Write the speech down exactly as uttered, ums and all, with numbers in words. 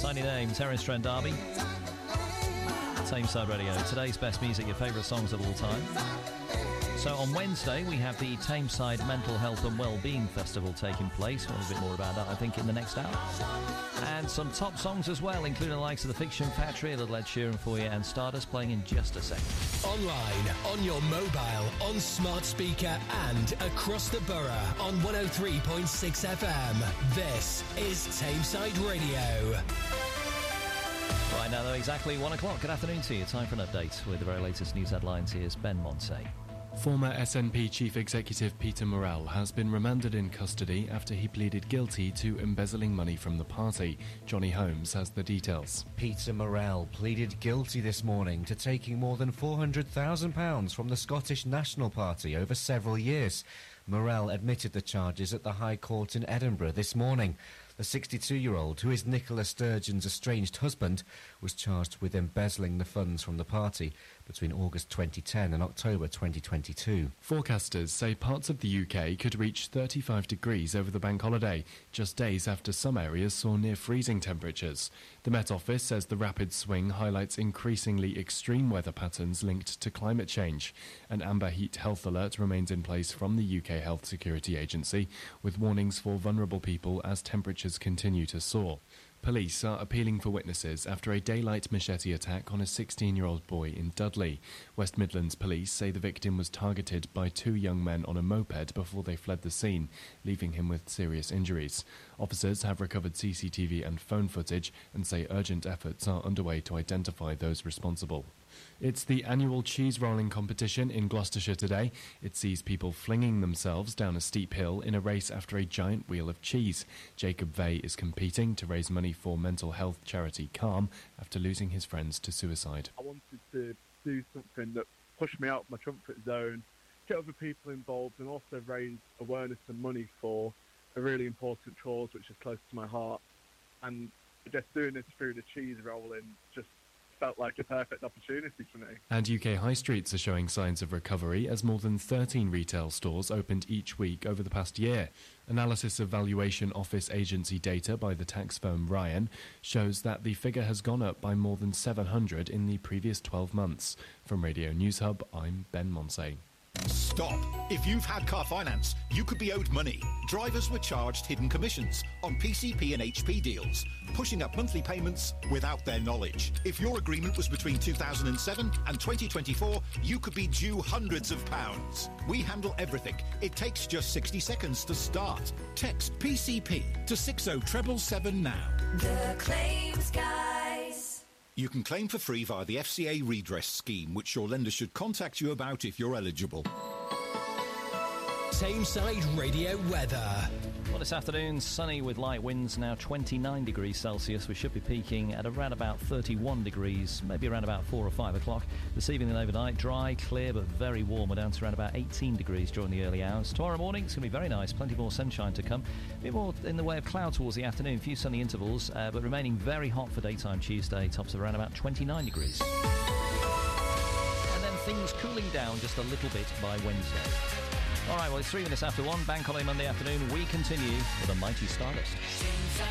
Tiny Name, Terence Trent D'Arby. Tameside Radio. Today's best music, your favourite songs of all time. So on Wednesday, we have the Tameside Mental Health and Wellbeing Festival taking place. We'll have a bit more about that, I think, in the next hour. And some top songs as well, including the likes of The Fiction Factory, a little Ed Sheeran for you, and Stardust playing in just a second. Online, on your mobile, on smart speaker, and across the borough on one oh three point six F M. This is Tameside Radio. Right now, though, exactly one o'clock. Good afternoon to you. Time for an update with the very latest news headlines. Here's Ben Monsey. Former S N P Chief Executive Peter Murrell has been remanded in custody after he pleaded guilty to embezzling money from the party. Johnny Holmes has the details. Peter Murrell pleaded guilty this morning to taking more than four hundred thousand pounds from the Scottish National Party over several years. Murrell admitted the charges at the High Court in Edinburgh this morning. The sixty-two-year-old, who is Nicola Sturgeon's estranged husband, was charged with embezzling the funds from the party between August twenty ten and October twenty twenty-two. Forecasters say parts of the U K could reach thirty-five degrees over the bank holiday, just days after some areas saw near freezing temperatures. The Met Office says the rapid swing highlights increasingly extreme weather patterns linked to climate change. An amber heat health alert remains in place from the U K Health Security Agency, with warnings for vulnerable people as temperatures continue to soar. Police are appealing for witnesses after a daylight machete attack on a sixteen-year-old boy in Dudley. West Midlands Police say the victim was targeted by two young men on a moped before they fled the scene, leaving him with serious injuries. Officers have recovered C C T V and phone footage and say urgent efforts are underway to identify those responsible. It's the annual cheese rolling competition in Gloucestershire today. It sees people flinging themselves down a steep hill in a race after a giant wheel of cheese. Jacob Vey is competing to raise money for mental health charity Calm after losing his friends to suicide. I wanted to do something that pushed me out of my comfort zone, get other people involved, and also raise awareness and money for a really important cause which is close to my heart. And just doing this through the cheese rolling just felt like a perfect opportunity for me. And U K high streets are showing signs of recovery as more than thirteen retail stores opened each week over the past year. Analysis of valuation office agency data by the tax firm Ryan shows that the figure has gone up by more than seven hundred in the previous twelve months. From Radio News Hub, I'm Ben Monsey. Stop. If you've had car finance, you could be owed money. Drivers were charged hidden commissions on P C P and H P deals, pushing up monthly payments without their knowledge. If your agreement was between two thousand seven and twenty twenty-four, you could be due hundreds of pounds. We handle everything. It takes just sixty seconds to start. Text P C P to six oh seven seven now. The Claims Guys. You can claim for free via the F C A redress scheme, which your lender should contact you about if you're eligible. Tameside Radio weather. Well, this afternoon, sunny with light winds, now twenty-nine degrees Celsius. We should be peaking at around about thirty-one degrees, maybe around about four or five o'clock. This evening and overnight, dry, clear, but very warm. We're down to around about eighteen degrees during the early hours. Tomorrow morning, it's going to be very nice. Plenty more sunshine to come. A bit more in the way of cloud towards the afternoon. A few sunny intervals, uh, but remaining very hot for daytime Tuesday. Tops of around about twenty-nine degrees. And then things cooling down just a little bit by Wednesday. All right, well, it's three minutes after one, Bank Holiday Monday afternoon. We continue with a mighty Stardust.